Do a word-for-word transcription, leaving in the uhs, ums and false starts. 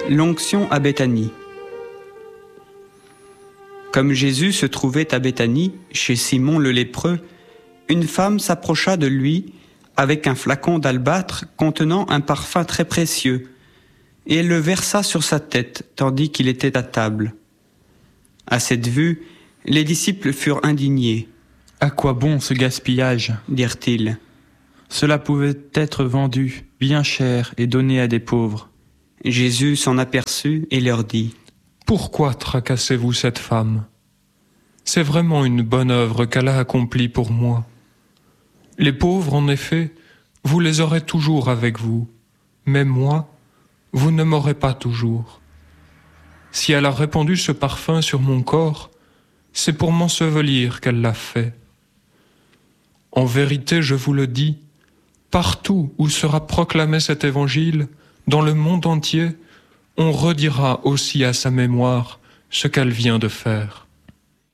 L'onction à Béthanie. Comme Jésus se trouvait à Béthanie, chez Simon le lépreux, une femme s'approcha de lui avec un flacon d'albâtre contenant un parfum très précieux, et elle le versa sur sa tête tandis qu'il était à table. À cette vue, les disciples furent indignés. « À quoi bon ce gaspillage ?» dirent-ils. « Cela pouvait être vendu bien cher et donné à des pauvres. » Jésus s'en aperçut et leur dit : « Pourquoi tracassez-vous cette femme ? C'est vraiment une bonne œuvre qu'elle a accomplie pour moi. Les pauvres, en effet, vous les aurez toujours avec vous, mais moi, vous ne m'aurez pas toujours. Si elle a répandu ce parfum sur mon corps, c'est pour m'ensevelir qu'elle l'a fait. En vérité, je vous le dis, partout où sera proclamé cet évangile, dans le monde entier, on redira aussi à sa mémoire ce qu'elle vient de faire. »